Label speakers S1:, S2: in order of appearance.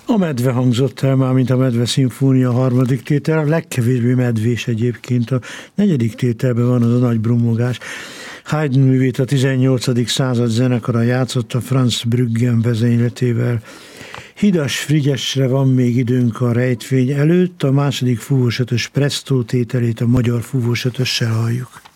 S1: A medve hangzott el már, mint a Medve szimfónia harmadik tétel, a legkevésbé medvés egyébként. A negyedik tételben van az a nagy brummogás. Haydn művét a 18. század zenekara játszotta Franz Brüggen vezényletével. Hidas Frigyesre van még időnk a rejtvény előtt, a második fúvósötös Presto tételét a magyar fúvósötössel halljuk.